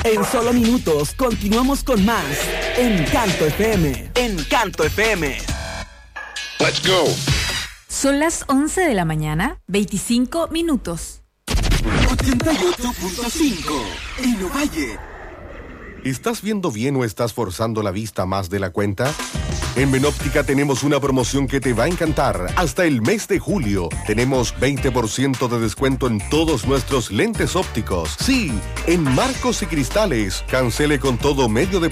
En solo minutos continuamos con más Encanto FM. Encanto FM. Let's go. Son las 11 de la mañana, 25 minutos. 88.5 en Ovalle. ¿Estás viendo bien o estás forzando la vista más de la cuenta? En Benóptica tenemos una promoción que te va a encantar. Hasta el mes de julio tenemos 20% de descuento en todos nuestros lentes ópticos. Sí, en marcos y cristales. Cancele con todo medio de